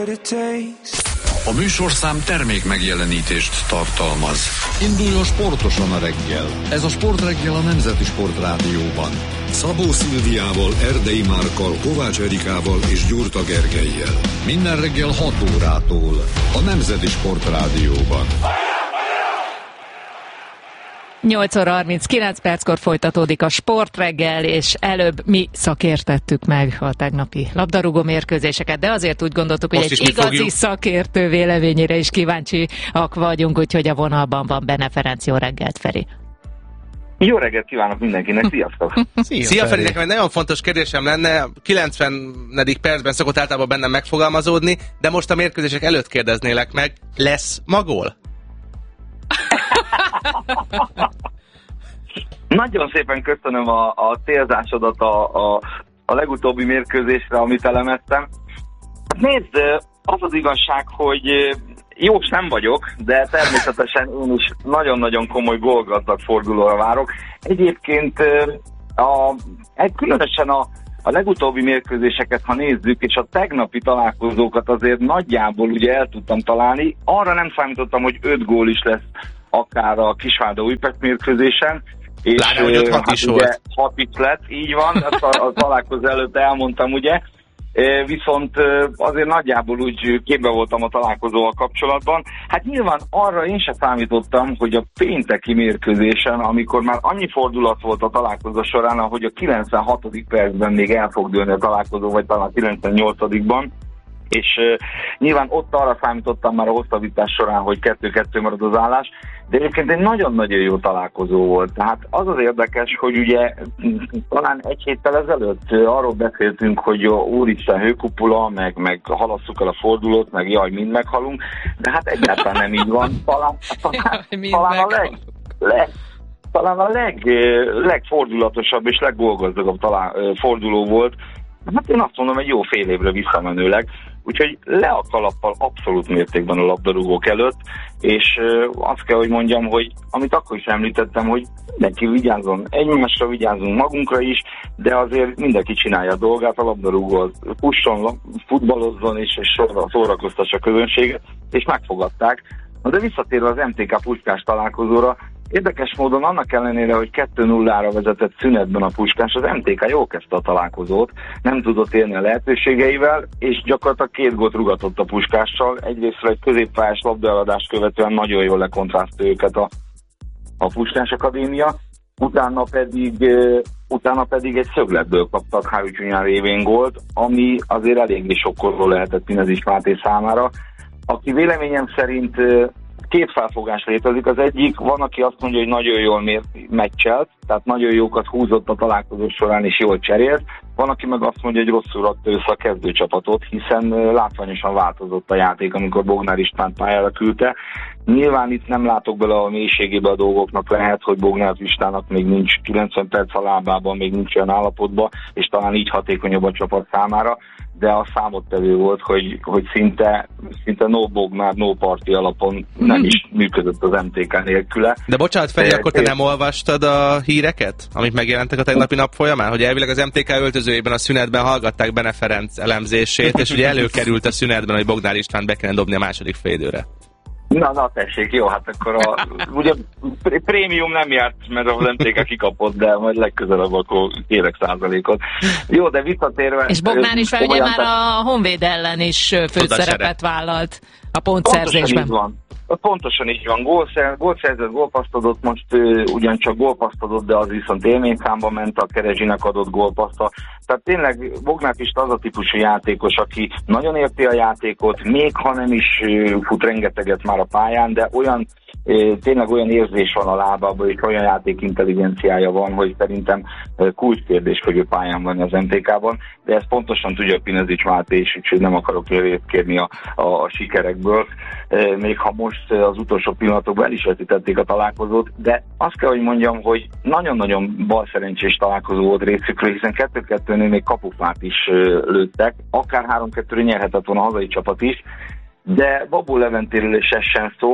A műsorszám termék megjelenítést tartalmaz. Induljon sportosan a reggel. Ez a Sportreggel a Nemzeti Sport Rádióban. Szabó Szilviával, Erdei Márkkal, Kovács Erikával és Gyurta Gergellyel. Minden reggel 6 órától a Nemzeti Sport Rádióban. 8 óra 39 perckor folytatódik a Sportreggel, és előbb mi szakértettük meg a tegnapi labdarúgó mérkőzéseket, de azért úgy gondoltuk, hogy egy igazi szakértő véleményére is kíváncsiak vagyunk, úgyhogy a vonalban van Bene Ferenc. Jó reggelt, Feri! Jó reggelt kívánok mindenkinek, sziasztok! Szia Feri, nekem egy nagyon fontos kérdésem lenne, 90. percben szokott általában bennem megfogalmazódni, de most a mérkőzések előtt kérdeznélek meg, lesz ma gól? Nagyon szépen köszönöm a célzásodat a legutóbbi mérkőzésre, amit elemeztem. Nézd, az az igazság, hogy jós nem vagyok, de természetesen én is nagyon-nagyon komoly gólgazdag fordulóra várok. Egyébként különösen a legutóbbi mérkőzéseket, ha nézzük, és a tegnapi találkozókat azért nagyjából ugye el tudtam találni. Arra nem számítottam, hogy 5 gól is lesz akár a Kisvárda-Újpest mérkőzésen. És Lára, hogy ott 6 is volt. 6 is lett, így van, ezt a találkozó előtt elmondtam, ugye. Viszont azért nagyjából úgy képbe voltam a találkozóval kapcsolatban. Hát nyilván arra én sem számítottam, hogy a pénteki mérkőzésen, amikor már annyi fordulat volt a találkozó során, ahogy a 96. percben még el fog dőlni a találkozó, vagy talán a 98-ban, és nyilván ott arra számítottam már a hosszabbítás során, hogy 2-2 marad az állás, de egyébként egy nagyon-nagyon jó találkozó volt. Tehát az az érdekes, hogy ugye talán egy héttel ezelőtt arról beszéltünk, hogy úristen hőkupula, meg halasszuk el a fordulót, meg jaj, mind meghalunk, de hát egyáltalán nem így van. Talán a legfordulatosabb és leggólgazdagabb forduló volt. Hát én azt mondom, egy jó fél évre visszamenőleg, úgyhogy le a kalappal abszolút mértékben a labdarúgók előtt, és azt kell, hogy mondjam, hogy amit akkor is említettem, hogy mindenki vigyázzon egymásra, vigyázzunk magunkra is, de azért mindenki csinálja a dolgát, a labdarúgó pusson, futballozzon és szórakoztassa a közönséget, és megfogadták. De visszatérve az MTK Puskás találkozóra, érdekes módon annak ellenére, hogy 2-0-ra vezetett szünetben a Puskás, az MTK jól kezdte a találkozót, nem tudott élni a lehetőségeivel, és gyakorlatilag 2 gólt rugatott a Puskással. Egyrészt egy középpályás labdaeladást követően nagyon jól lekontrázta őket a Puskás Akadémia, utána pedig egy szögletből kaptak Hári Csúnyán révén gólt, ami azért eléggé sokkoló lehetett Pinezis Máté számára, aki véleményem szerint 2 felfogás létezik. Az egyik, van, aki azt mondja, hogy nagyon jól meccselt, tehát nagyon jókat húzott a találkozó során és jól cserélt. Van, aki meg azt mondja, hogy rosszul rakta össze a kezdőcsapatot, hiszen látványosan változott a játék, amikor Bognár István pályára küldte. Nyilván itt nem látok bele a mélységébe a dolgoknak, lehet, hogy Bognár Istvánnak még nincs 90 perc a lábában, még nincs olyan állapotban, és talán így hatékonyabb a csapat számára, de a számottevő volt, hogy szinte no Bognár, no parti alapon nem is működött az MTK nélküle. De bocsánat, Feri, akkor te nem olvastad a híreket, amik megjelentek a tegnapi nap folyamán? Hogy elvileg az MTK öltözőjében a szünetben hallgatták Bene Ferenc elemzését, és ugye előkerült a szünetben, hogy Bognár István be kellene dobni a második félidőre. Na tessék, jó, hát akkor ugye prémium nem járt, mert az MTK kikapott, de majd legközelebb akkor kérek százalékot. Jó, de visszatérve... És Bognár is ugye már a Honvéd ellen is főszerepet vállalt a pontszerzésben. Pontosan így van. Gólt szerzett, gólpaszt adott, most ugyancsak gólpaszt adott, de az viszont élményszámba ment, a Kerezsinek adott gólpaszta. Tehát tényleg Bognár Pista az a típusú játékos, aki nagyon érti a játékot, még ha nem is fut rengeteget már a pályán, de tényleg olyan érzés van a lábában, és olyan játékintelligenciája van, hogy szerintem kulcskérdés, hogy ő pályán van az MTK-ban, de ezt pontosan tudja a Pinezis Máté is, úgyhogy nem akarok részt kérni a sikerekből, még ha most az utolsó pillanatokban el is vetítették a találkozót, de azt kell, hogy mondjam, hogy nagyon-nagyon balszerencsés találkozó volt részükről, hiszen 2-2-nél még kapufát is lőttek, akár 3-2-re nyerhetett volna a hazai csapat is, de Babó Leventéről is sem szó,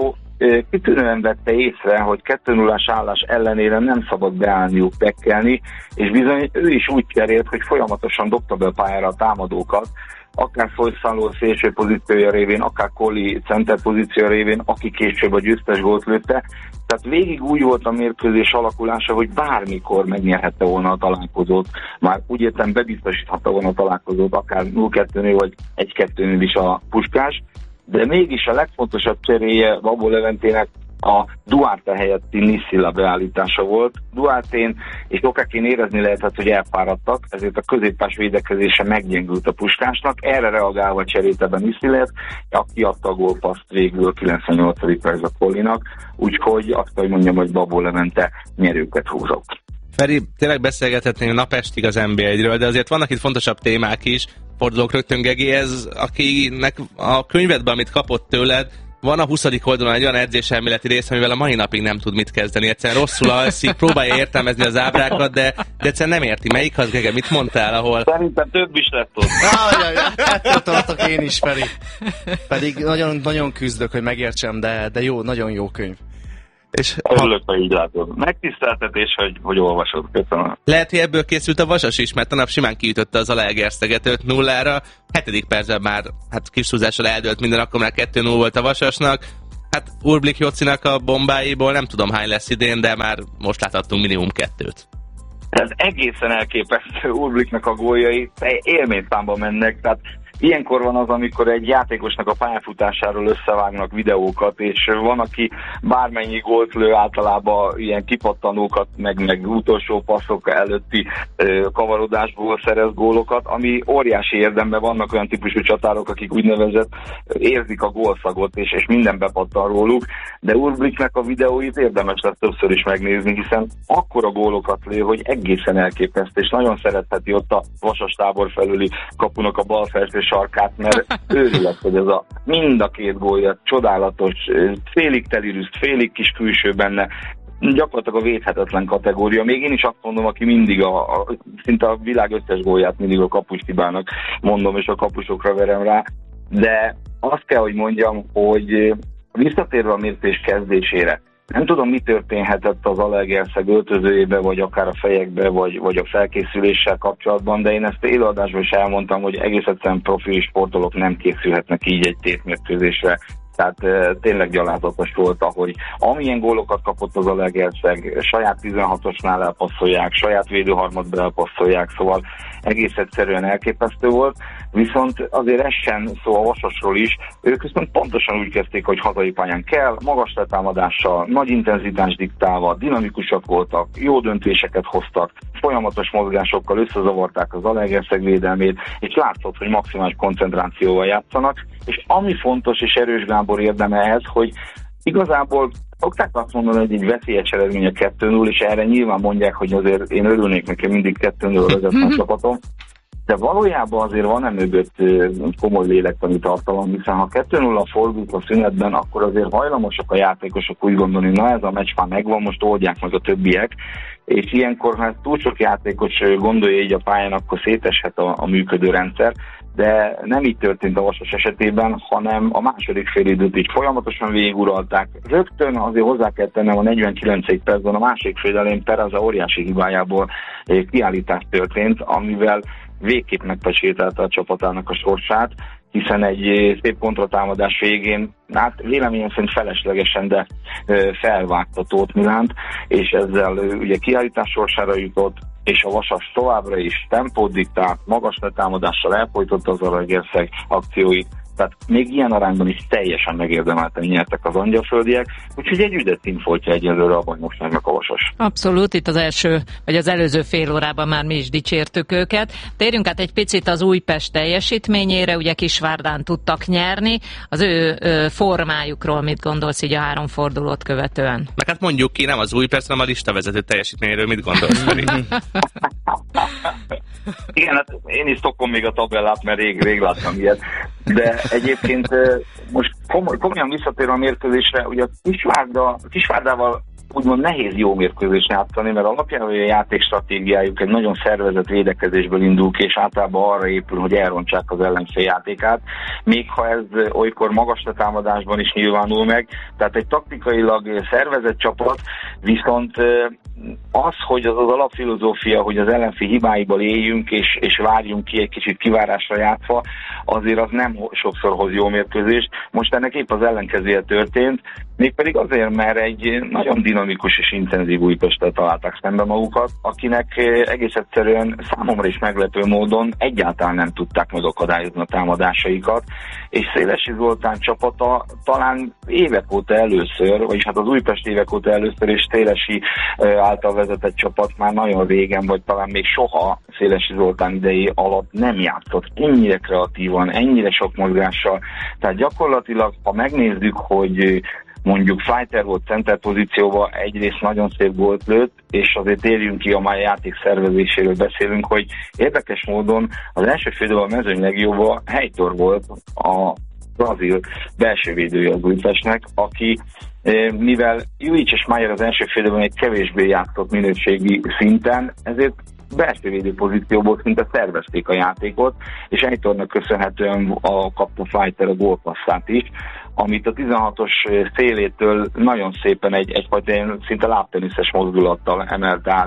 kitűnően vette észre, hogy 2-0-ás állás ellenére nem szabad beállniuk, tekkelni, és bizony ő is úgy cserélt, hogy folyamatosan dobta be a pályára a támadókat, akár Foyszaló szélső pozíciója révén, akár Colli center pozíciója révén, aki később a győztes gólt lőtte. Tehát végig úgy volt a mérkőzés alakulása, hogy bármikor megnyerhette volna a találkozót. Már úgy értem bebiztosíthatta volna a találkozót, akár 0-2-nél vagy 1-2-nél is a Puskás. De mégis a legfontosabb cseréje Babó Leventének a Duarte helyetti Nisila beállítása volt. Duartén és Okakén érezni lehetett, hogy elfáradtak, ezért a középpás védekezése meggyengült a Puskásnak. Erre reagálva cserélte be Nisilát, aki adta a gólpaszt végül 98. perc a Collinak, úgyhogy azt, hogy mondjam, hogy Babó Levente nyerőket húzott. Feri, tényleg beszélgethetnénk napestig az NB1-ről, de azért vannak itt fontosabb témák is. Fordulok rögtön Gegihez, akinek a könyvedben, amit kapott tőled, van a 20. oldalon egy olyan edzéselméleti rész, amivel a mai napig nem tud mit kezdeni. Egyszerűen rosszul alszik, próbálja értelmezni az ábrákat, de egyszerűen nem érti. Melyik az, Gege? Mit mondtál, ahol... Szerintem több is lett ott. Ettől tartok én is, Feri. Pedig nagyon, nagyon küzdök, hogy megértsem, de jó, nagyon jó könyv. És örülök, hogy így látod. Megtiszteltetés, hogy olvasod. Köszönöm. Lehet, hogy ebből készült a Vasas is, mert a nap simán kiütötte az Zalaegerszeget 5-0-ra. 7. percben már kis húzással eldőlt minden, akkor már 2-0 volt a Vasasnak. Hát Urblik Jocinak a bombáiból nem tudom hány lesz idén, de már most láthattunk minimum 2-t. Ez egészen elképesztő. Urbliknak a góljai élményszámba mennek, tehát ilyenkor van az, amikor egy játékosnak a pályafutásáról összevágnak videókat, és van, aki bármennyi gólt lő, általában ilyen kipattanókat, meg utolsó passzok előtti kavarodásból szerez gólokat, ami óriási érdemben. Vannak olyan típusú csatárok, akik úgynevezett érzik a gólszagot, és minden bepattan róluk, de Urbliknek a videóit érdemes lesz többször is megnézni, hiszen akkora gólokat lő, hogy egészen elképesztő, és nagyon szeretheti ott a Vasas tábor felüli kapunak a bal felső sarkát, mert őrület, hogy ez mind a két gólja csodálatos, félig telirűzt, félig kis külső benne, gyakorlatilag a védhetetlen kategória. Még én is azt mondom, aki mindig szinte a világ összes gólját mindig a kapushibának mondom, és a kapusokra verem rá, de azt kell, hogy mondjam, hogy visszatérve a mérkőzés kezdésére, nem tudom, mi történhetett az Zalaegerszeg öltözőjébe, vagy akár a fejekbe, vagy a felkészüléssel kapcsolatban, de én ezt élőadásban is elmondtam, hogy egész egyszerűen profi sportolók nem készülhetnek így egy tétmérkőzésre. Tehát tényleg gyalázatos volt, ahogy amilyen gólokat kapott az Zalaegerszeg, saját 16-osnál elpasszolják, saját védőharmadba elpasszolják, szóval egész egyszerűen elképesztő volt. Viszont azért ez sem szó a Vasasról is, ők viszont pontosan úgy kezdték, hogy hazai pályán kell, magas letámadással, nagy intenzitás diktálva, dinamikusak voltak, jó döntéseket hoztak, folyamatos mozgásokkal összezavarták az Zalaegerszeg védelmét, és látszott, hogy maximális koncentrációval játszanak, és ami fontos és erős Gábor érdeme ehhez, hogy igazából szokták azt mondani, hogy egy veszélyes eredmény a 2-0, és erre nyilván mondják, hogy azért én örülnék neki, mindig 2-0 vezetne a csapatom, de valójában azért van mögött komoly lélektani tartalom, hiszen ha 2-0 fordult a szünetben, akkor azért hajlamosak a játékosok úgy gondolni, na ez a meccs már megvan, most oldják meg a többiek, és ilyenkor, ha túl sok játékos gondolja így a pályán, akkor széteshet a működő rendszer, de nem így történt a Vasas esetében, hanem a második félidőt így folyamatosan végiguralták. Rögtön azért hozzá kell tennem, a 49. percben a másik fél elején Peraza óriási hibájából kiállítás történt, amivel végképp megpecsételte a csapatának a sorsát, hiszen egy szép kontratámadás végén, hát véleményem szerint feleslegesen, de felvágta Tóth Milánt, és ezzel ugye kiállítás sorsára jutott, és a Vasas továbbra is tempót diktált, magas letámadással elfojtotta az Zalaegerszeg akcióit, tehát még ilyen arányban is teljesen megérdemelten nyertek az angyalföldiek, úgyhogy egy üdött színfoltja egyelőre a bajnokságnak a Vasas. Abszolút, itt az első, vagy az előző fél órában már mi is dicsértük őket. Térjünk át egy picit az Újpest teljesítményére, ugye Kisvárdán tudtak nyerni, az ő formájukról mit gondolsz így a 3 fordulót követően? Meg hát mondjuk ki, nem az Újpest, hanem a listavezető teljesítményéről mit gondolsz, Feri? Igen, hát én is szokom még a tabellát, mert rég láttam ilyet, de egyébként most komolyan visszatérve a mérkőzésre, ugye a Kisvárdával úgymond nehéz jó mérkőzést játszani, mert alapjában a játékstratégiájuk egy nagyon szervezett védekezésből indul ki, és általában arra épül, hogy elrontsák az ellenfél játékát, még ha ez olykor magas támadásban is nyilvánul meg. Tehát egy taktikailag szervezett csapat, viszont az, hogy az alapfilozófia, hogy az ellenfél hibáiból éljünk, és várjunk ki egy kicsit kivárásra játszva, azért az nem sokszor hoz jó mérkőzést. Most ennek épp az ellenkezője történt, mégpedig azért, mert egy nagyon dinamikus és intenzív Újpesttel találták szembe magukat, akinek egész egyszerűen számomra is meglepő módon egyáltalán nem tudták megakadályozni a támadásaikat, és Szélesi Zoltán csapata talán évek óta először, vagyis hát az Újpest évek óta először, és Szélesi által vezetett csapat már nagyon régen, vagy talán még soha Szélesi Zoltán idei alatt nem játszott ennyire kreatívan, ennyire sok mozgással. Tehát gyakorlatilag, ha megnézzük, hogy mondjuk Fleiter volt center pozícióban, egyrészt nagyon szép gólt lőtt, és azért érjünk ki, a már játék szervezéséről beszélünk, hogy érdekes módon az első félidőben a mezőny legjobb Heitor volt, a brazil belső védője az Újpestnek, aki mivel Juic és Mayer az első félidőben egy kevésbé játszott minőségi szinten, ezért belső védő pozícióból szinte szervezték a játékot, és Heitornak köszönhetően kapta Fleiter a gólpasszát is, amit a 16-os szélétől nagyon szépen egyfajta szinte lábteniszes mozdulattal emelt át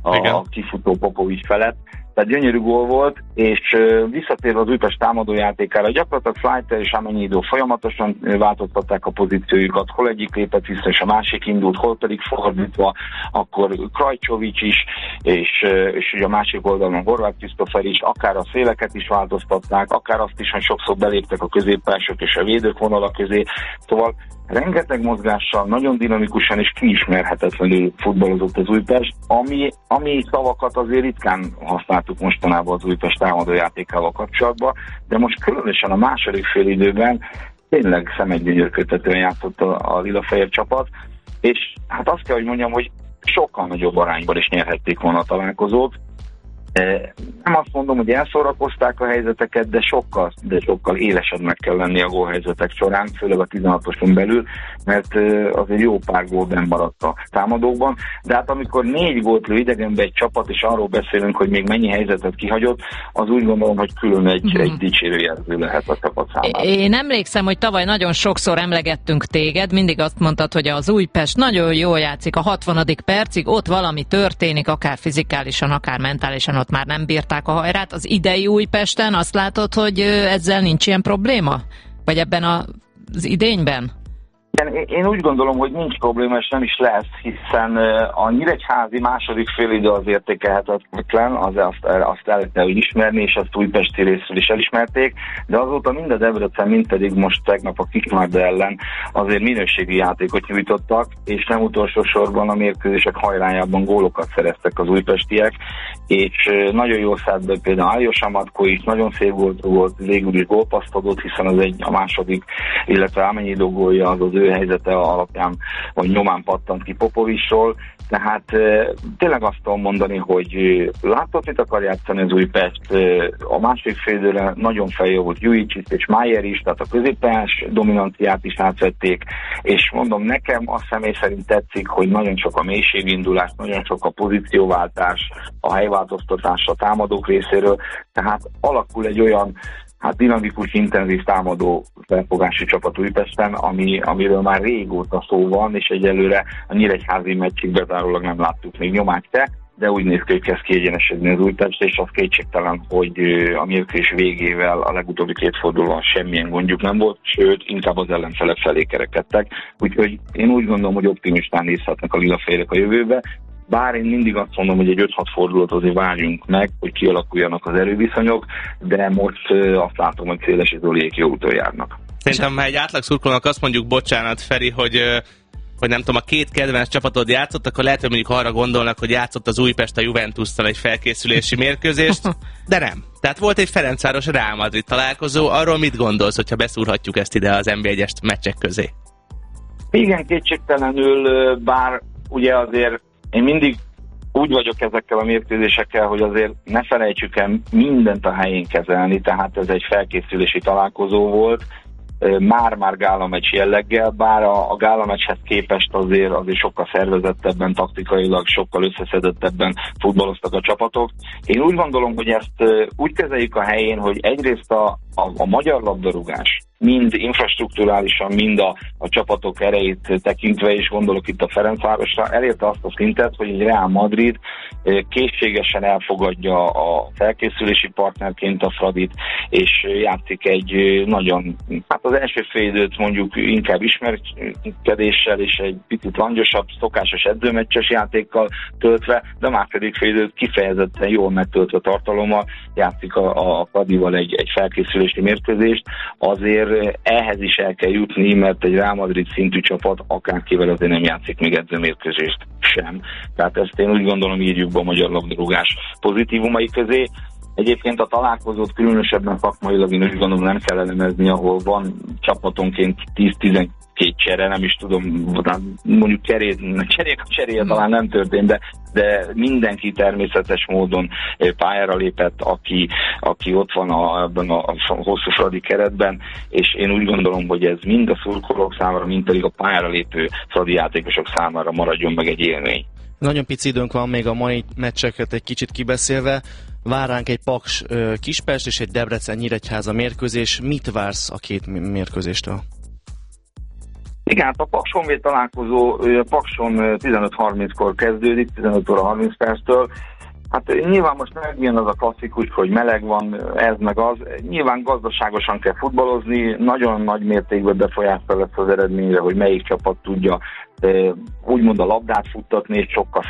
a kifutó Popovics felett. Tehát gyönyörű gól volt, és visszatérve az Újpest támadójátékára, gyakorlatilag Fleiter és Amenyido folyamatosan változtatták a pozíciójukat, hol egyik lépett vissza, és a másik indult, hol pedig fordítva, akkor Krajcsovics is, és ugye a másik oldalon Horváth Krisztófer is, akár a széleket is változtatták, akár azt is, hogy sokszor beléptek a középpások és a védők vonala közé, szóval rengeteg mozgással, nagyon dinamikusan és kiismerhetetlenül futballozott az Újpest, ami szavakat azért ritkán használtuk mostanában az Újpest támadójátékával kapcsolatban, de most különösen a második félidőben tényleg szemegygyönyörködtetően játszott a lilafehér csapat, és hát azt kell, hogy mondjam, hogy sokkal nagyobb arányban is nyerhették volna a találkozót. Nem azt mondom, hogy elszórakozták a helyzeteket, de sokkal élesebbnek kell lenni a gólhelyzetek során, főleg a 16-oson belül, mert azért jó pár gól benn maradt a támadókban, de hát amikor 4 gólt lő idegenbe egy csapat, és arról beszélünk, hogy még mennyi helyzetet kihagyott, az úgy gondolom, hogy külön egy dicsérő jelző lehet a csapat számára. Én emlékszem, hogy tavaly nagyon sokszor emlegettünk téged, mindig azt mondtad, hogy az Újpest nagyon jól játszik a 60. percig, ott valami történik, akár fizikálisan, akár mentálisan, ott már nem bírták a hajrát. Az idei Újpesten azt látod, hogy ezzel nincs ilyen probléma? Vagy ebben az idényben? Én úgy gondolom, hogy nincs probléma, és nem is lesz, hiszen a nyíregyházi második félidő az értékelhetetlen, azt el kell ismerni, és azt újpesti részről is elismerték, de azóta mind a Debrecen, mind pedig most tegnap a Kisvárda ellen azért minőségi játékot nyújtottak, és nem utolsó sorban a mérkőzések hajrájában gólokat szereztek az újpestiek, és nagyon jól szállt be például Áljos Amatko is, nagyon szép volt, végül is gólpaszt adott, hiszen az a második, illetve Amenyido gólja az ő helyzete alapján, vagy nyomán pattant ki Popovicsról, tehát tényleg azt tudom mondani, hogy látott, mit akar játszani az Újpest, a második félidőre nagyon feljavult Juic és Mayer is, tehát a középpályás dominanciát is átvették, és mondom, nekem azt személy szerint tetszik, hogy nagyon sok a mélységindulás, nagyon sok a pozícióváltás, a helyváltoztatás a támadók részéről, tehát alakul egy olyan dinamikus, intenzív támadó felfogási csapat Újpesten, amiről már régóta szó van, és egyelőre a nyíregyházi meccsig bezárólag nem láttuk még nyomát se, de úgy néz ki, hogy kezd kiegyenesedni az Újpest, és az kétségtelen, hogy a mérkőzés végével a legutóbbi 2 fordulóban semmilyen gondjuk nem volt, sőt, inkább az ellenfelek felé kerekedtek, úgyhogy én úgy gondolom, hogy optimistán nézhetnek a lilafehérek a jövőbe, bár én mindig azt mondom, hogy egy 5-6 fordulót azért várjunk meg, hogy kialakuljanak az erőviszonyok, de most azt látom, hogy Szélesi Zoliék jó úton járnak. Szerintem, ha egy átlag szurkolónak azt mondjuk, bocsánat, Feri, hogy nem tudom, a 2 kedvenc csapatod játszott, akkor lehet, hogy mondjuk arra gondolnak, hogy játszott az Újpest a Juventusszal egy felkészülési mérkőzést, de nem. Tehát volt egy Ferencváros Real Madrid találkozó, arról mit gondolsz, hogyha beszúrhatjuk ezt ide az NB1-es meccsek közé? Igen, kétségtelenül, bár ugye azért én mindig úgy vagyok ezekkel a mérkőzésekkel, hogy azért ne felejtsük el mindent a helyén kezelni, tehát ez egy felkészülési találkozó volt, már gálameccs jelleggel, bár a gálameccshez képest azért sokkal szervezettebben, taktikailag sokkal összeszedettebben futballoztak a csapatok. Én úgy gondolom, hogy ezt úgy kezeljük a helyén, hogy egyrészt a magyar labdarúgás mind infrastrukturálisan, mind a csapatok erejét tekintve, és gondolok itt a Ferencvárosra, elérte azt a szintet, hogy egy Real Madrid készségesen elfogadja a felkészülési partnerként a Fradit, és játszik egy nagyon, hát az első fél időt mondjuk inkább ismerkedéssel és egy picit langyosabb, szokásos edzőmeccses játékkal töltve, de a második fél időt kifejezetten jól megtöltve tartalommal játszik a Fradival egy felkészülési mérkőzést. Azért ehhez is el kell jutni, mert egy Real Madrid szintű csapat akárkivel azért nem játszik még edzőmérkőzést sem. Tehát ezt én úgy gondolom, írjuk be a magyar labdarúgás pozitívumai közé. Egyébként a találkozót különösebben szakmailag én úgy gondolom nem kell elemezni, ahol van csapatonként 10-12 csere, nem is tudom, mondjuk cseréje talán nem történt, de mindenki természetes módon pályára lépett, aki ott van ebben a hosszú Fradi keretben, és én úgy gondolom, hogy ez mind a szurkolók számára, mind pedig a pályára lépő Fradi játékosok számára maradjon meg egy élmény. Nagyon pici időnk van még a mai meccseket egy kicsit kibeszélve. Vár ránk egy Paks Kispest és egy Debrecen-Nyíregyháza mérkőzés. Mit vársz a két mérkőzéstől? Igen, hát a Paks-Honvéd találkozó Pakson 15:30-kor kezdődik, 15 óra 30 perctől. Hát nyilván most megjön az a klasszikus, hogy meleg van, ez meg az. Nyilván gazdaságosan kell futballozni, nagyon nagy mértékben befolyással lesz az eredményre, hogy melyik csapat tudja úgymond a labdát futtatni, és sokkal